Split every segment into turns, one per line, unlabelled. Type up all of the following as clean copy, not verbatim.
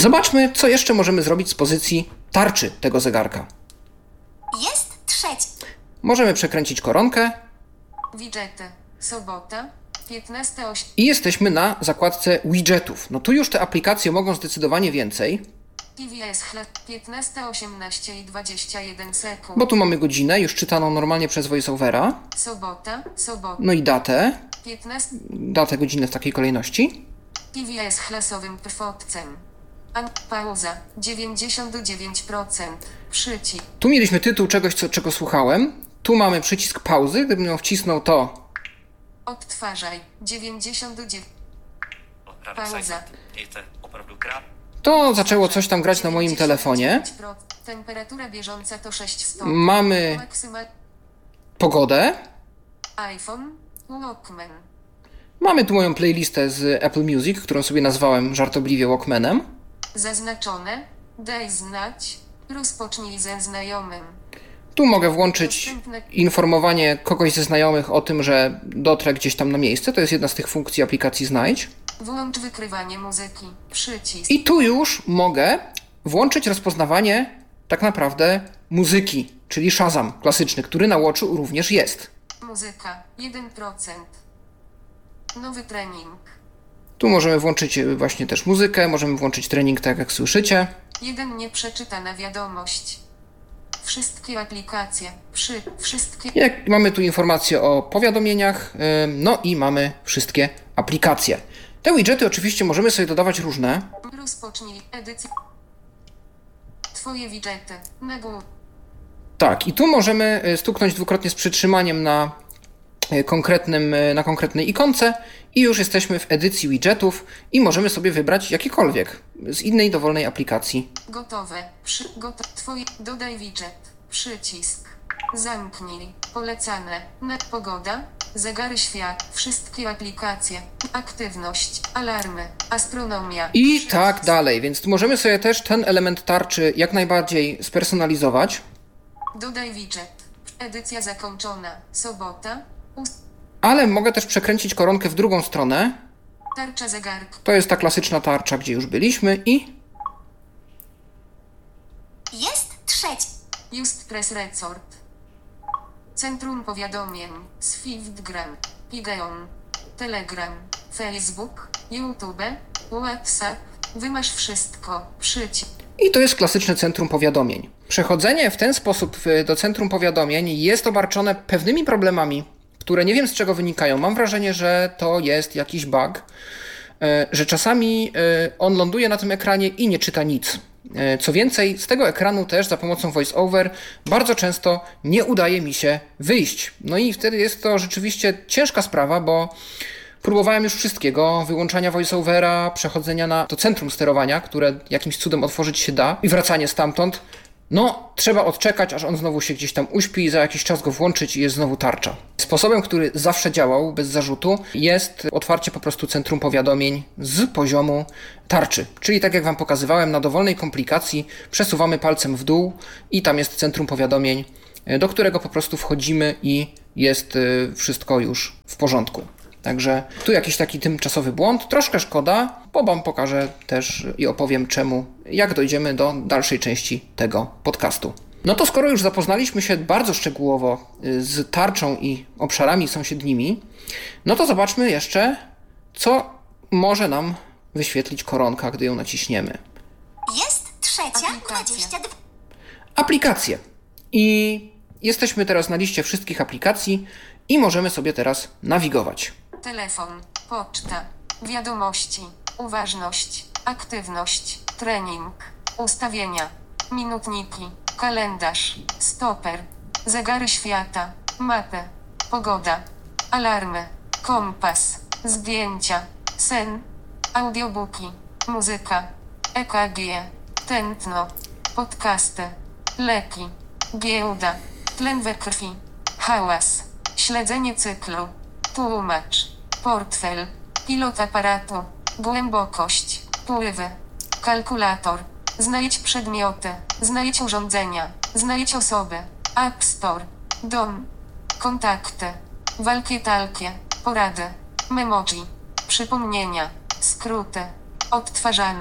Zobaczmy, co jeszcze możemy zrobić z pozycji tarczy tego zegarka.
Jest 3.
Możemy przekręcić koronkę
Widgety. Sobota. 15:08.
i jesteśmy na zakładce widgetów. No tu już te aplikacje mogą zdecydowanie więcej,
PVS chleb. 15:18 i 21 sekund.
bo tu mamy godzinę już czytaną normalnie przez VoiceOvera,
Sobota.
no i datę,
15.
godzinę w takiej kolejności.
PVS chlesowym pfotcem. Pauza. 99%. Przycisk.
Tu mieliśmy tytuł czegoś, czego słuchałem. Tu mamy przycisk pauzy. Gdybym ją wcisnął, to
Odtwarzaj. 99.
Правда,
Pauza.
сайт. И это оправду краб.
to zaczęło coś tam grać na moim telefonie.
99%. Temperatura bieżąca to 6 stopni.
Mamy pogodę.
iPhone. Walkman.
Mamy tu moją playlistę z Apple Music, którą sobie nazwałem żartobliwie Walkmanem.
Zaznaczone. Daj znać. Rozpocznij ze znajomym.
Tu mogę włączyć informowanie kogoś ze znajomych o tym, że dotrę gdzieś tam na miejsce. To jest jedna z tych funkcji aplikacji Znajdź.
Włącz wykrywanie muzyki. Przycisk.
I tu już mogę włączyć rozpoznawanie tak naprawdę muzyki, czyli Shazam klasyczny, który na Watchu również jest.
Muzyka. 1%. Nowy trening.
Tu możemy włączyć właśnie też muzykę, możemy włączyć trening, tak jak słyszycie.
1 nieprzeczytana wiadomość. Wszystkie aplikacje. Wszystkie.
Jak mamy tu informacje o powiadomieniach, no i mamy wszystkie aplikacje. Te widgety oczywiście możemy sobie dodawać różne.
Rozpocznij edycję. Twoje widgety. Na górę.
Tak, i tu możemy stuknąć dwukrotnie z przytrzymaniem na konkretnej ikonce i już jesteśmy w edycji widgetów i możemy sobie wybrać jakikolwiek z innej dowolnej aplikacji.
Gotowe. Twoje. Dodaj widget. Przycisk. Zamknij. Polecane. Pogoda. Zegary świat. Wszystkie aplikacje. Aktywność. Alarmy. Astronomia.
I
Przycisk.
tak dalej, więc tu możemy sobie też ten element tarczy jak najbardziej spersonalizować.
Dodaj widget. Edycja zakończona. Sobota.
Ale mogę też przekręcić koronkę w drugą stronę.
Tarcza zegarka.
To jest ta klasyczna tarcza, gdzie już byliśmy i
Jest 3.
Just Press Resort. Centrum powiadomień. Swiftgram. Pigeon. Telegram. Facebook. YouTube. WhatsApp. Wymasz wszystko. Przycisk.
I to jest klasyczne centrum powiadomień. Przechodzenie w ten sposób do centrum powiadomień jest obarczone pewnymi problemami, które nie wiem z czego wynikają. Mam wrażenie, że to jest jakiś bug, że czasami on ląduje na tym ekranie i nie czyta nic. Co więcej, z tego ekranu też za pomocą VoiceOver bardzo często nie udaje mi się wyjść. No i wtedy jest to rzeczywiście ciężka sprawa, bo próbowałem już wszystkiego, wyłączania VoiceOvera, przechodzenia na to centrum sterowania, które jakimś cudem otworzyć się da i wracanie stamtąd. No, trzeba odczekać, aż on znowu się gdzieś tam uśpi i za jakiś czas go włączyć i jest znowu tarcza. Sposobem, który zawsze działał bez zarzutu, jest otwarcie po prostu centrum powiadomień z poziomu tarczy. Czyli tak jak Wam pokazywałem, na dowolnej komplikacji przesuwamy palcem w dół i tam jest centrum powiadomień, do którego po prostu wchodzimy i jest wszystko już w porządku. Także tu jakiś taki tymczasowy błąd, troszkę szkoda, bo Wam pokażę też i opowiem czemu, jak dojdziemy do dalszej części tego podcastu. No to skoro już zapoznaliśmy się bardzo szczegółowo z tarczą i obszarami sąsiednimi, no to zobaczmy jeszcze, co może nam wyświetlić koronka, gdy ją naciśniemy.
Jest 3.
Aplikacja.
22.
Aplikacje. I jesteśmy teraz na liście wszystkich aplikacji i możemy sobie teraz nawigować.
Telefon. Poczta. Wiadomości. Uważność. Aktywność. Trening. Ustawienia. Minutniki. Kalendarz. Stoper. Zegary świata. Mapę. Pogoda. Alarmy. Kompas. Zdjęcia. Sen. Audiobooki. Muzyka. EKG. Tętno. Podcasty. Leki. Giełda. Tlen we krwi. Hałas. Śledzenie cyklu. Tłumacz. Portfel. Pilot aparatu. Głębokość. Pływy. Kalkulator. Znajdź przedmioty. Znajdź urządzenia. Znajdź osoby. App Store. Dom. Kontakty. Walkie-talkie. Porady. Memoji. Przypomnienia. Skróty. Odtwarzane.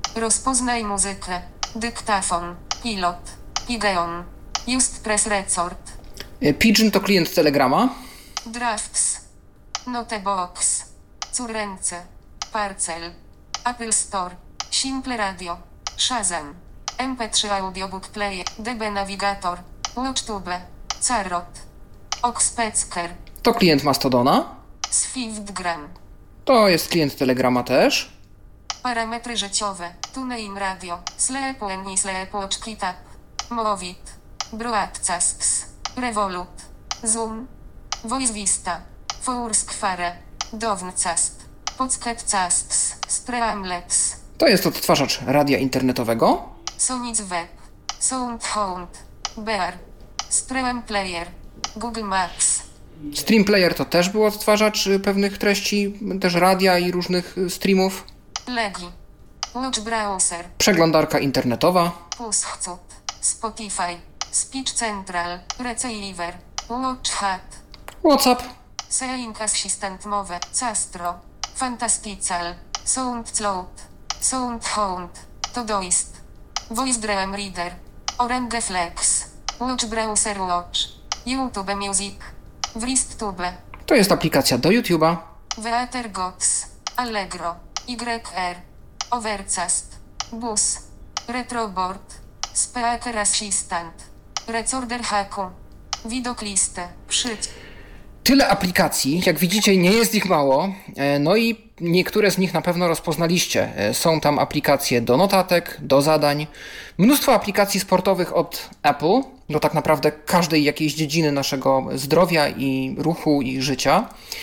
Rozpoznaj muzykę. Dyktafon. Pilot. Pigeon. Just Press Record.
Pigeon to klient Telegrama.
Drafts. Notebox. Córręce. Parcel. Apple Store. Simple Radio. Shazam. MP3 Audiobook Player. DB Navigator. WatchTube. Carrot. Oxpecker.
To klient Mastodona.
Swiftgram.
To jest klient Telegrama też.
Parametry życiowe. TuneIn Radio. Sleep When i Sleep Watch GitHub. Movit. Broadcasts. Revolut. Zoom. Voice Vista. Foursquare. Downcast. Podcastcasts. Streamlabs.
To jest odtwarzacz radia internetowego.
Sonic Web. Soundhound. Bear. Stream Player. Google Maps.
Stream Player to też był odtwarzacz pewnych treści, też radia i różnych streamów.
Legi. Watch Browser.
Przeglądarka internetowa.
Puschcut. Spotify. Speech Central. Receiver. Watch Hat.
WhatsApp.
Seeing Assistant Mowy. Castro. Fantastical. Soundcloud. Soundhound. Todoist. Voice Dream Reader. Orange Flex. Watch Browser Watch. YouTube Music. WristTube.
To jest aplikacja do YouTube'a.
Weathergods. Allegro. YR. Overcast. Bus. Retroboard. Speaker Assistant. Recorder Haku. Widoklistę. Przycisk.
Tyle aplikacji, jak widzicie, nie jest ich mało, no i niektóre z nich na pewno rozpoznaliście. Są tam aplikacje do notatek, do zadań, mnóstwo aplikacji sportowych od Apple, do tak naprawdę każdej jakiejś dziedziny naszego zdrowia i ruchu i życia.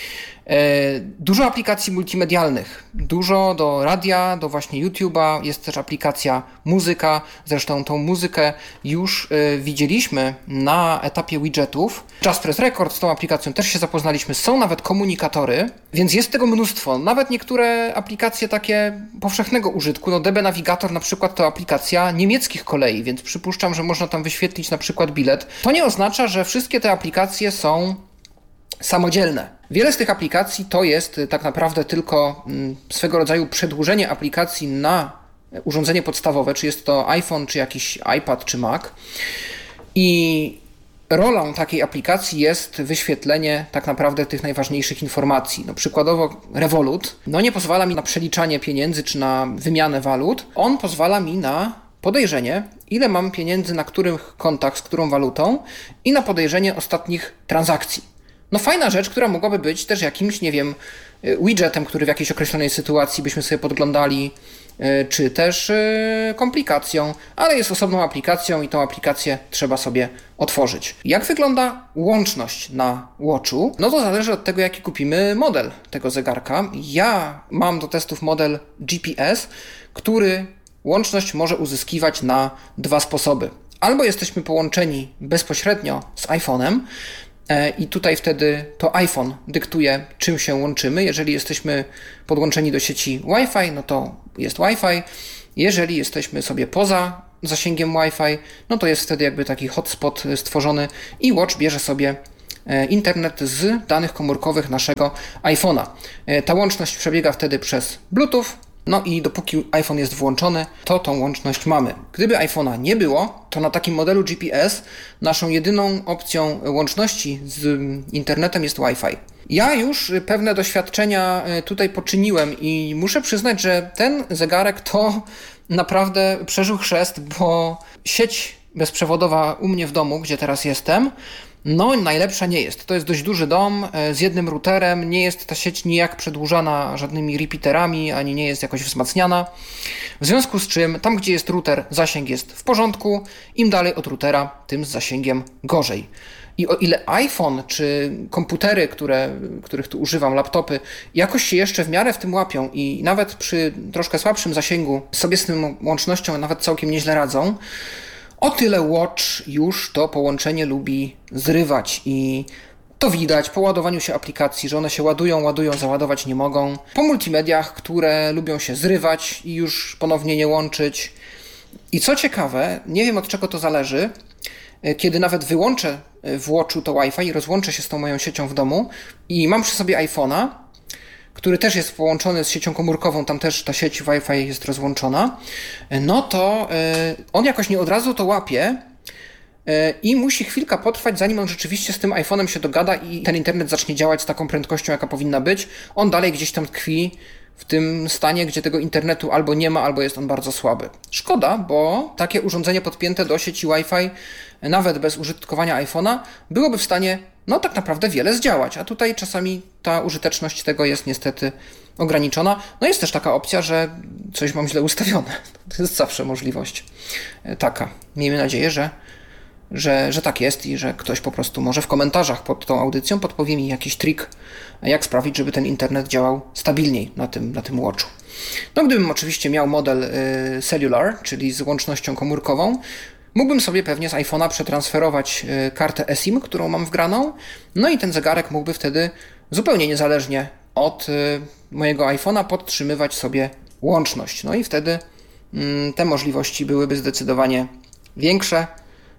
Dużo aplikacji multimedialnych, dużo do radia, do właśnie YouTube'a, jest też aplikacja muzyka, zresztą tą muzykę już widzieliśmy na etapie widgetów. Just Press Record, z tą aplikacją też się zapoznaliśmy, są nawet komunikatory, więc jest tego mnóstwo, nawet niektóre aplikacje takie powszechnego użytku, no DB Navigator na przykład to aplikacja niemieckich kolei, więc przypuszczam, że można tam wyświetlić na przykład bilet. To nie oznacza, że wszystkie te aplikacje są samodzielne. Wiele z tych aplikacji to jest tak naprawdę tylko swego rodzaju przedłużenie aplikacji na urządzenie podstawowe, czy jest to iPhone, czy jakiś iPad, czy Mac. I rolą takiej aplikacji jest wyświetlenie tak naprawdę tych najważniejszych informacji. No, przykładowo Revolut nie pozwala mi na przeliczanie pieniędzy, czy na wymianę walut. On pozwala mi na podejrzenie, ile mam pieniędzy na których kontach, z którą walutą i na podejrzenie ostatnich transakcji. No fajna rzecz, która mogłaby być też jakimś, nie wiem, widgetem, który w jakiejś określonej sytuacji byśmy sobie podglądali, czy też komplikacją, ale jest osobną aplikacją i tą aplikację trzeba sobie otworzyć. Jak wygląda łączność na Watchu? No to zależy od tego, jaki kupimy model tego zegarka. Ja mam do testów model GPS, który łączność może uzyskiwać na dwa sposoby. Albo jesteśmy połączeni bezpośrednio z iPhone'em, i tutaj wtedy to iPhone dyktuje, czym się łączymy. Jeżeli jesteśmy podłączeni do sieci Wi-Fi, no to jest Wi-Fi. Jeżeli jesteśmy sobie poza zasięgiem Wi-Fi, no to jest wtedy jakby taki hotspot stworzony i Watch bierze sobie internet z danych komórkowych naszego iPhone'a. Ta łączność przebiega wtedy przez Bluetooth. No i dopóki iPhone jest włączony, to tą łączność mamy. Gdyby iPhone'a nie było, to na takim modelu GPS naszą jedyną opcją łączności z internetem jest Wi-Fi. Ja już pewne doświadczenia tutaj poczyniłem i muszę przyznać, że ten zegarek to naprawdę przeżył chrzest, bo sieć bezprzewodowa u mnie w domu, gdzie teraz jestem, no najlepsza nie jest. To jest dość duży dom z jednym routerem, nie jest ta sieć nijak przedłużana żadnymi repeaterami, ani nie jest jakoś wzmacniana. W związku z czym tam, gdzie jest router, zasięg jest w porządku, im dalej od routera, tym z zasięgiem gorzej. I o ile iPhone czy komputery, których tu używam, laptopy, jakoś się jeszcze w miarę w tym łapią i nawet przy troszkę słabszym zasięgu sobie z tą łącznością nawet całkiem nieźle radzą, o tyle Watch już to połączenie lubi zrywać i to widać po ładowaniu się aplikacji, że one się ładują, załadować nie mogą. Po multimediach, które lubią się zrywać i już ponownie nie łączyć. I co ciekawe, nie wiem od czego to zależy, kiedy nawet wyłączę w Watchu to Wi-Fi i rozłączę się z tą moją siecią w domu i mam przy sobie iPhone'a, który też jest połączony z siecią komórkową, tam też ta sieć Wi-Fi jest rozłączona, no to on jakoś nie od razu to łapie i musi chwilkę potrwać, zanim on rzeczywiście z tym iPhone'em się dogada i ten internet zacznie działać z taką prędkością, jaka powinna być. On dalej gdzieś tam tkwi w tym stanie, gdzie tego internetu albo nie ma, albo jest on bardzo słaby. Szkoda, bo takie urządzenie podpięte do sieci Wi-Fi, nawet bez użytkowania iPhone'a, byłoby w stanie, no tak naprawdę wiele zdziałać, a tutaj czasami ta użyteczność tego jest niestety ograniczona. No jest też taka opcja, że coś mam źle ustawione. To jest zawsze możliwość taka. Miejmy nadzieję, że tak jest i że ktoś po prostu może w komentarzach pod tą audycją podpowie mi jakiś trik, jak sprawić, żeby ten internet działał stabilniej na tym Watchu. No gdybym oczywiście miał model cellular, czyli z łącznością komórkową, mógłbym sobie pewnie z iPhone'a przetransferować kartę eSIM, którą mam wgraną, no i ten zegarek mógłby wtedy zupełnie niezależnie od mojego iPhone'a podtrzymywać sobie łączność. No i wtedy te możliwości byłyby zdecydowanie większe.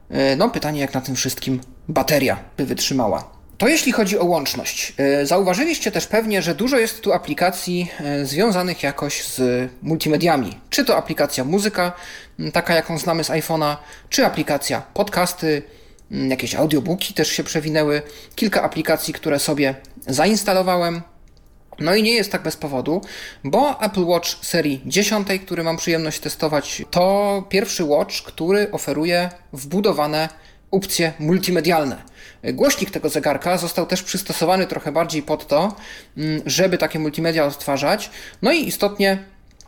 No pytanie, jak na tym wszystkim bateria by wytrzymała. To jeśli chodzi o łączność. Zauważyliście też pewnie, że dużo jest tu aplikacji związanych jakoś z multimediami. Czy to aplikacja muzyka, taka jaką znamy z iPhone'a, czy aplikacja podcasty, jakieś audiobooki też się przewinęły, kilka aplikacji, które sobie zainstalowałem. No i nie jest tak bez powodu, bo Apple Watch serii 10, który mam przyjemność testować, to pierwszy watch, który oferuje wbudowane opcje multimedialne. Głośnik tego zegarka został też przystosowany trochę bardziej pod to, żeby takie multimedia odtwarzać, no i istotnie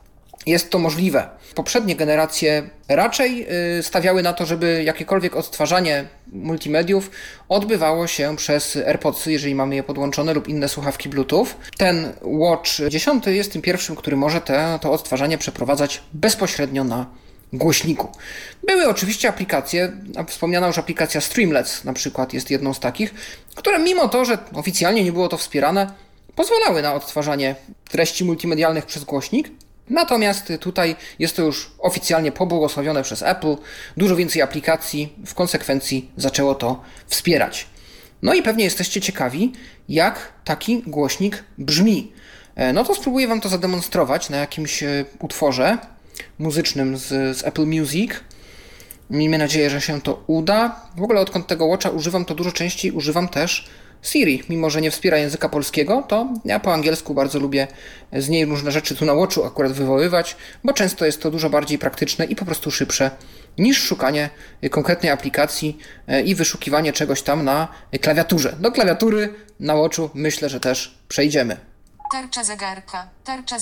jest to możliwe. Poprzednie generacje raczej stawiały na to, żeby jakiekolwiek odtwarzanie multimediów odbywało się przez AirPodsy, jeżeli mamy je podłączone, lub inne słuchawki Bluetooth. Ten Watch 10 jest tym pierwszym, który może to odtwarzanie przeprowadzać bezpośrednio na głośniku. Były oczywiście aplikacje, wspomniana już aplikacja Streamlets na przykład jest jedną z takich, które mimo to, że oficjalnie nie było to wspierane, pozwalały na odtwarzanie treści multimedialnych przez głośnik. Natomiast tutaj jest to już oficjalnie pobłogosławione przez Apple. Dużo więcej aplikacji w konsekwencji zaczęło to wspierać. No i pewnie jesteście ciekawi, jak taki głośnik brzmi. No to spróbuję Wam to zademonstrować na jakimś utworze muzycznym z Apple Music. Miejmy nadzieję, że się to uda. W ogóle odkąd tego Watcha używam, to dużo częściej używam też Siri. Mimo że nie wspiera języka polskiego, to ja po angielsku bardzo lubię z niej różne rzeczy tu na Watchu akurat wywoływać, bo często jest to dużo bardziej praktyczne i po prostu szybsze niż szukanie konkretnej aplikacji i wyszukiwanie czegoś tam na klawiaturze. Do klawiatury na Watchu myślę, że też przejdziemy.
Tarcza zegarka.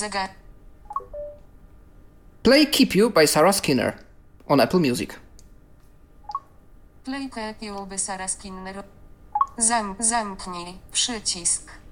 Play Keep You by Sarah Skinner on Apple Music.
Play Keep You by Sarah Skinner. Zamknij przycisk.